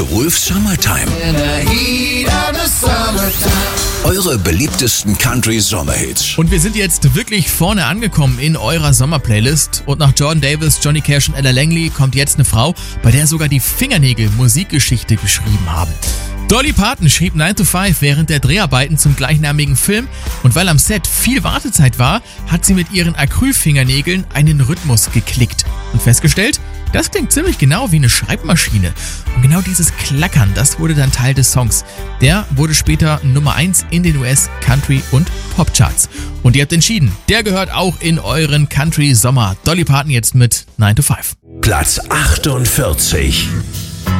Wolf Summertime. Eure beliebtesten Country-Sommerhits. Und wir sind jetzt wirklich vorne angekommen in eurer Sommerplaylist. Und nach Jordan Davis, Johnny Cash und Ella Langley kommt jetzt eine Frau, bei der sogar die Fingernägel Musikgeschichte geschrieben haben. Dolly Parton schrieb 9 to 5 während der Dreharbeiten zum gleichnamigen Film und weil am Set viel Wartezeit war, hat sie mit ihren Acrylfingernägeln einen Rhythmus geklickt und festgestellt, das klingt ziemlich genau wie eine Schreibmaschine. Und genau dieses Klackern, das wurde dann Teil des Songs. Der wurde später Nummer 1 in den US Country- und Popcharts. Und ihr habt entschieden, der gehört auch in euren Country-Sommer. Dolly Parton jetzt mit 9 to 5. Platz 48.